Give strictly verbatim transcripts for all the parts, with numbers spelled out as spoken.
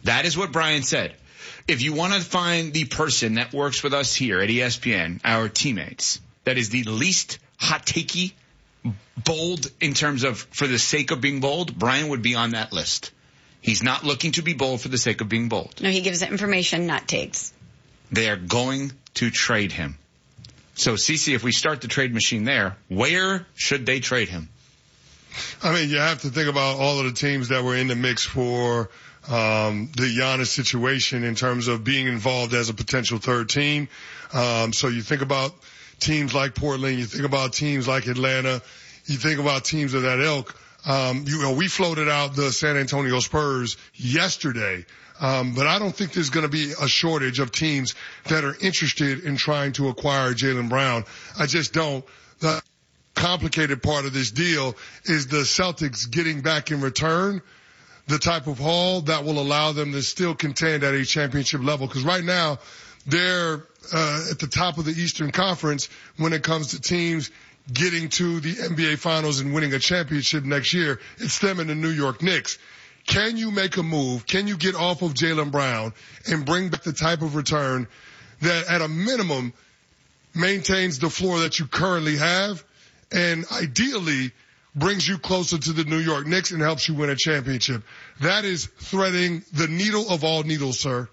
That is what Brian said. If you want to find the person that works with us here at E S P N, our teammates, that is the least hot takey, bold in terms of for the sake of being bold, Brian would be on that list. He's not looking to be bold for the sake of being bold. No, he gives it information, not takes. They are going to trade him. So, Cece, if we start the trade machine there, where should they trade him? I mean, you have to think about all of the teams that were in the mix for um the Giannis situation in terms of being involved as a potential third team. Um so you think about teams like Portland, you think about teams like Atlanta, you think about teams of that ilk. Um you know, we floated out the San Antonio Spurs yesterday. Um but I don't think there's going to be a shortage of teams that are interested in trying to acquire Jaylen Brown. I just don't. The complicated part of this deal is the Celtics getting back in return the type of haul that will allow them to still contend at a championship level. Because right now, they're uh, at the top of the Eastern Conference when it comes to teams getting to the N B A Finals and winning a championship next year. It's them and the New York Knicks. Can you make a move? Can you get off of Jaylen Brown and bring back the type of return that at a minimum maintains the floor that you currently have and ideally brings you closer to the New York Knicks and helps you win a championship? That is threading the needle of all needles, sir.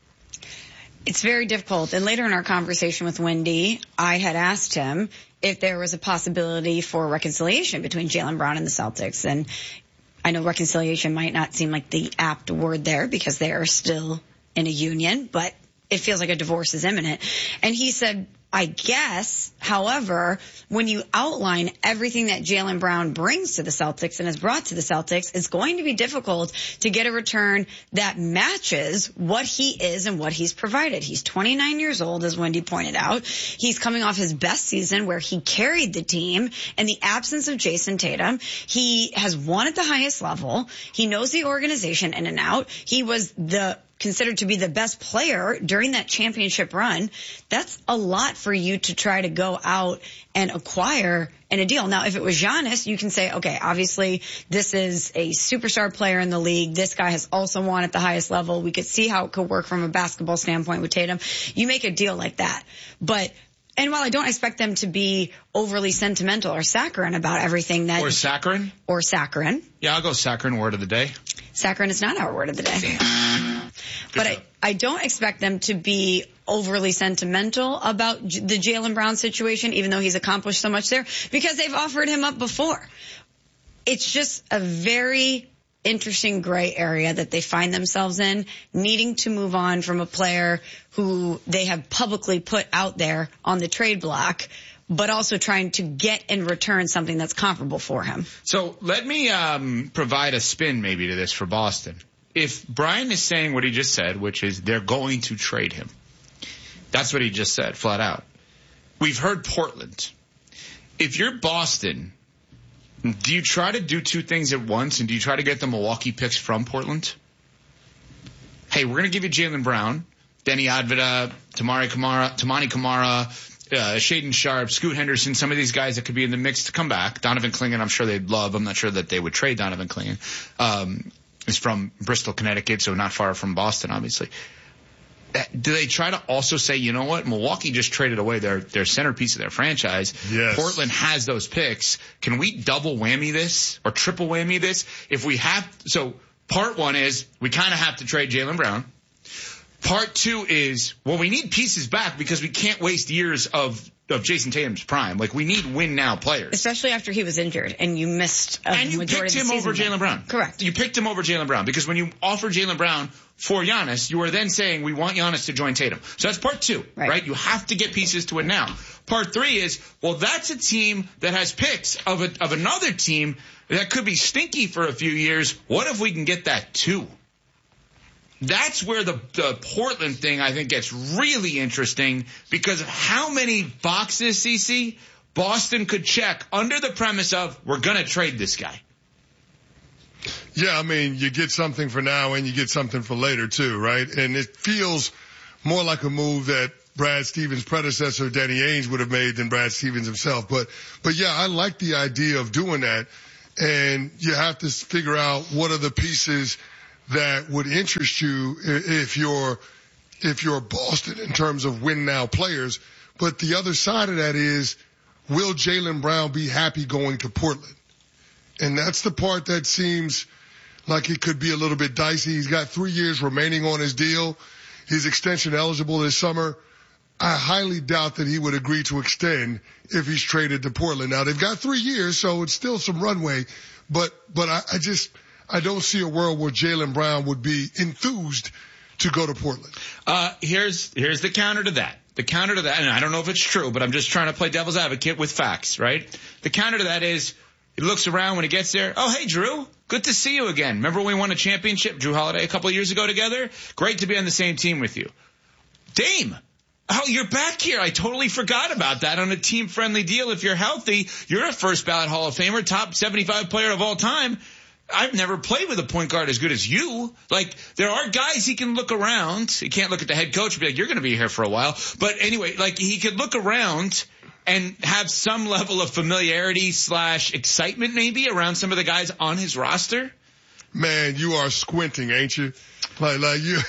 It's very difficult. And later in our conversation with Wendy, I had asked him if there was a possibility for reconciliation between Jaylen Brown and the Celtics. And I know reconciliation might not seem like the apt word there because they are still in a union, but it feels like a divorce is imminent. And he said, I guess, however, when you outline everything that Jaylen Brown brings to the Celtics and has brought to the Celtics, it's going to be difficult to get a return that matches what he is and what he's provided. He's twenty-nine years old, as Wendy pointed out. He's coming off his best season where he carried the team in the absence of Jason Tatum. He has won at the highest level. He knows the organization in and out. He was the considered to be the best player during that championship run. That's a lot for you to try to go out and acquire in a deal. Now, if it was Giannis, you can say, okay, obviously this is a superstar player in the league. This guy has also won at the highest level. We could see how it could work from a basketball standpoint with Tatum. You make a deal like that. But And while I don't expect them to be overly sentimental or saccharine about everything that... Or saccharine? Or saccharine. Yeah, I'll go saccharine, word of the day. Saccharine is not our word of the day. Damn. But I, I don't expect them to be overly sentimental about J- the Jaylen Brown situation, even though he's accomplished so much there, because they've offered him up before. It's just a very interesting gray area that they find themselves in, needing to move on from a player who they have publicly put out there on the trade block, but also trying to get in return something that's comparable for him. So let me um, provide a spin maybe to this for Boston. If Brian is saying what he just said, which is they're going to trade him, that's what he just said, flat out. We've heard Portland. If you're Boston, do you try to do two things at once, and do you try to get the Milwaukee picks from Portland? Hey, we're going to give you Jaylen Brown, Denny Advida, Tamari Kamara, Tamani Kamara, uh, Shaden Sharp, Scoot Henderson, some of these guys that could be in the mix to come back. Donovan Clingan, I'm sure they'd love. I'm not sure that they would trade Donovan Clingan. Um, is from Bristol, Connecticut, so not far from Boston, obviously. Do they try to also say, you know what, Milwaukee just traded away their, their centerpiece of their franchise. Yes. Portland has those picks. Can we double whammy this or triple whammy this? If we have, so part one is we kind of have to trade Jaylen Brown. Part two is, well, we need pieces back because we can't waste years of, of Jason Tatum's prime. Like, we need win-now players. Especially after he was injured and you missed a And you majority picked of the him over season. Jaylen Brown. Correct. You picked him over Jaylen Brown because when you offer Jaylen Brown for Giannis, you are then saying we want Giannis to join Tatum. So that's part two, right? right? You have to get pieces to it now. Part three is, well, that's a team that has picks of a, of another team that could be stinky for a few years. What if we can get that too? That's where the, the Portland thing, I think, gets really interesting because of how many boxes, Cece, Boston could check under the premise of, we're going to trade this guy. Yeah, I mean, you get something for now and you get something for later too, right? And it feels more like a move that Brad Stevens' predecessor, Danny Ainge, would have made than Brad Stevens himself. But, but yeah, I like the idea of doing that. And you have to figure out what are the pieces that would interest you if you're if you're Boston in terms of win now players. But the other side of that is, will Jaylen Brown be happy going to Portland? And that's the part that seems like it could be a little bit dicey. He's got three years remaining on his deal. He's extension eligible this summer. I highly doubt that he would agree to extend if he's traded to Portland. Now, they've got three years, so it's still some runway. But but I, I just I don't see a world where Jaylen Brown would be enthused to go to Portland. Uh, here's here's the counter to that. The counter to that, and I don't know if it's true, but I'm just trying to play devil's advocate with facts, right? The counter to that is he looks around when he gets there. Oh, hey, Drew. Good to see you again. Remember when we won a championship, Drew Holiday, a couple of years ago together? Great to be on the same team with you. Dame. Oh, you're back here. I totally forgot about that on a team-friendly deal. If you're healthy, you're a first-ballot Hall of Famer, top seventy-five player of all time. I've never played with a point guard as good as you. Like, there are guys he can look around. He can't look at the head coach and be like, you're going to be here for a while. But anyway, like, he could look around and have some level of familiarity slash excitement maybe around some of the guys on his roster. Man, you are squinting, ain't you? Like, like you.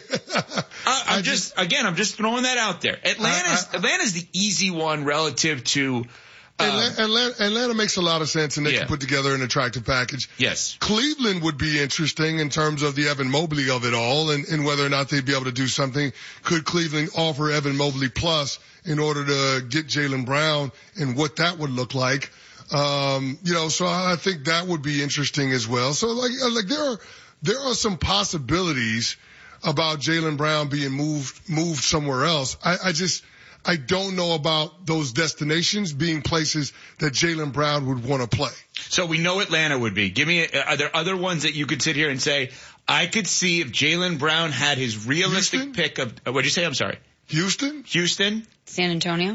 uh, I'm I just, just, again, I'm just throwing that out there. Atlanta's, I, I, Atlanta's the easy one relative to, uh, Atlanta, Atlanta, Atlanta makes a lot of sense, and they yeah. can put together an attractive package. Yes. Cleveland would be interesting in terms of the Evan Mobley of it all, and, and whether or not they'd be able to do something. Could Cleveland offer Evan Mobley plus in order to get Jaylen Brown, and what that would look like? Um, you know, so I think that would be interesting as well. So like, like there are, there are some possibilities about Jaylen Brown being moved, moved somewhere else. I, I just, I don't know about those destinations being places that Jaylen Brown would want to play. So we know Atlanta would be. Give me, are there other ones that you could sit here and say, I could see if Jaylen Brown had his realistic Houston? pick of, uh, what'd you say? I'm sorry. Houston? Houston? San Antonio?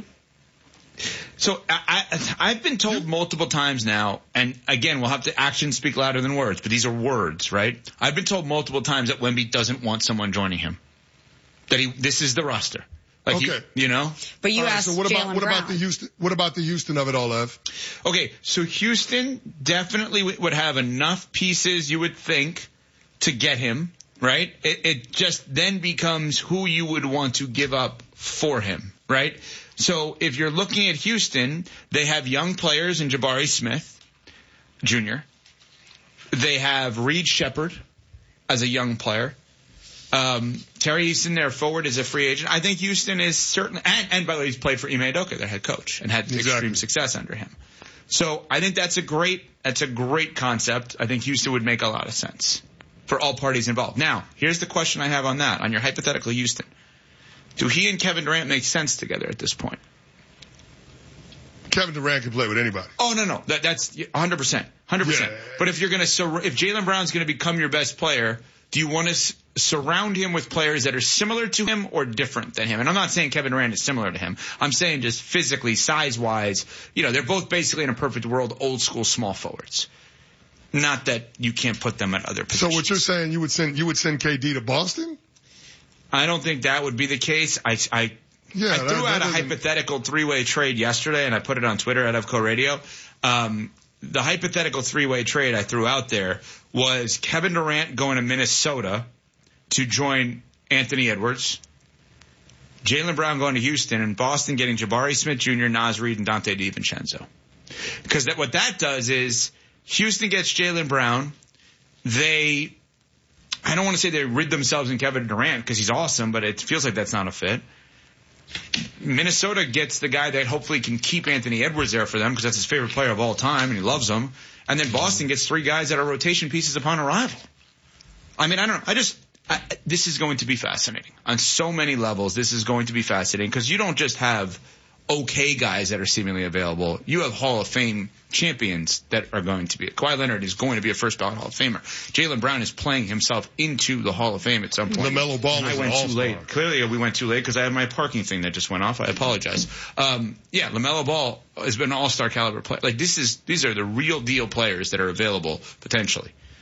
So I, I, I've been told multiple times now, and again, we'll have to actions speak louder than words, but these are words, right? I've been told multiple times that Wemby doesn't want someone joining him. That he, this is the roster. Like okay. He, you know? But you right, asked so what Jaylen about, what Brown. about the Houston, what about the Houston of it all, Ev? Okay, so Houston definitely would have enough pieces, you would think, to get him, right? It, it just then becomes who you would want to give up for him, right? So if you're looking at Houston, they have young players in Jabari Smith Junior They have Reed Shepherd as a young player. Um, Terry Easton, their forward, is a free agent. I think Houston is certain, and, and by the way, he's played for Ime Udoka, their head coach, and had exactly. extreme success under him. So I think that's a great, that's a great concept. I think Houston would make a lot of sense for all parties involved. Now, here's the question I have on that, on your hypothetical Houston. Do he and Kevin Durant make sense together at this point? Kevin Durant can play with anybody. Oh, no, no. That, that's one hundred percent. one hundred percent. Yeah. But if you're going to, sur- if Jaylen Brown's going to become your best player, do you want to s- surround him with players that are similar to him or different than him? And I'm not saying Kevin Durant is similar to him. I'm saying just physically, size-wise, you know, they're both basically in a perfect world, old school small forwards. Not that you can't put them at other positions. So what you're saying, you would send, you would send K D to Boston? I don't think that would be the case. I, I, yeah, I threw that, that out a hypothetical three-way trade yesterday, and I put it on Twitter at Evco Radio. Um, the hypothetical three-way trade I threw out there was Kevin Durant going to Minnesota to join Anthony Edwards, Jaylen Brown going to Houston, and Boston getting Jabari Smith Junior, Naz Reid, and Dante DiVincenzo. Because that, what that does is Houston gets Jaylen Brown. They... I don't want to say they rid themselves in Kevin Durant because he's awesome, but it feels like that's not a fit. Minnesota gets the guy that hopefully can keep Anthony Edwards there for them because that's his favorite player of all time and he loves them. And then Boston gets three guys that are rotation pieces upon arrival. I mean, I don't know. I just, I, this is going to be fascinating. On so many levels, this is going to be fascinating because you don't just have okay guys that are seemingly available. You have Hall of Fame champions that are going to be. Kawhi Leonard is going to be a first ballot Hall of Famer. Jaylen Brown is playing himself into the Hall of Fame at some point. LaMelo Ball is I an went all-star. too late. Clearly, we went too late because I had my parking thing that just went off. I apologize. Um, yeah, LaMelo Ball has been an all-star caliber player. Like this is these are the real deal players that are available potentially.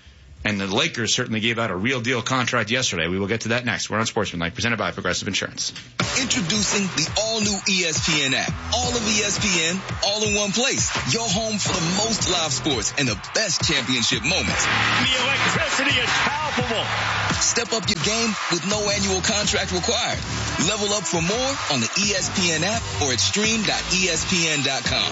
And the Lakers certainly gave out a real deal contract yesterday. We will get to that next. We're on Sportsmanlike, presented by Progressive Insurance. Introducing the all-new E S P N app. All of E S P N, all in one place. Your home for the most live sports and the best championship moments. The electricity is palpable. Step up your game with no annual contract required. Level up for more on the E S P N app or at stream dot E S P N dot com.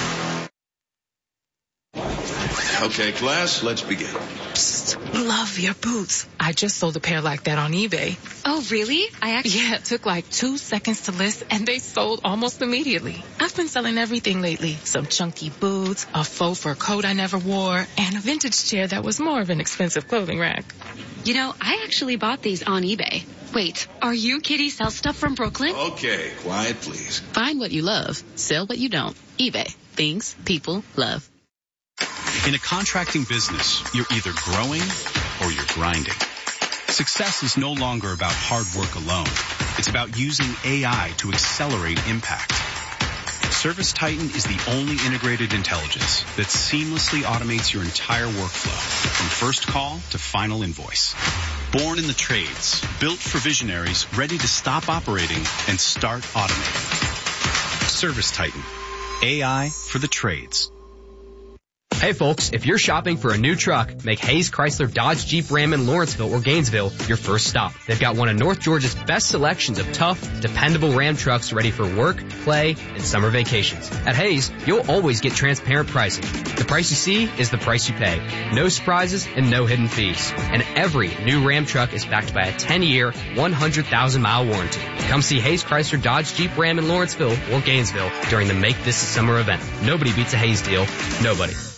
Okay, class, let's begin. Psst, love your boots. I just sold a pair like that on eBay. Oh, really? I actually... Yeah, it took like two seconds to list, and they sold almost immediately. I've been selling everything lately. Some chunky boots, a faux fur coat I never wore, and a vintage chair that was more of an expensive clothing rack. You know, I actually bought these on eBay. Wait, are you Kitty Sell Stuff from Brooklyn? Okay, quiet, please. Find what you love. Sell what you don't. eBay. Things people love. In a contracting business, you're either growing or you're grinding. Success is no longer about hard work alone. It's about using A I to accelerate impact. ServiceTitan is the only integrated intelligence that seamlessly automates your entire workflow, from first call to final invoice. Born in the trades, built for visionaries ready to stop operating and start automating. ServiceTitan. A I for the trades. Hey folks, if you're shopping for a new truck, make Hayes Chrysler Dodge Jeep Ram in Lawrenceville or Gainesville your first stop. They've got one of North Georgia's best selections of tough, dependable Ram trucks ready for work, play, and summer vacations. At Hayes, you'll always get transparent pricing. The price you see is the price you pay. No surprises and no hidden fees. And every new Ram truck is backed by a ten-year, one hundred thousand mile warranty. Come see Hayes Chrysler Dodge Jeep Ram in Lawrenceville or Gainesville during the Make This a Summer event. Nobody beats a Hayes deal. Nobody.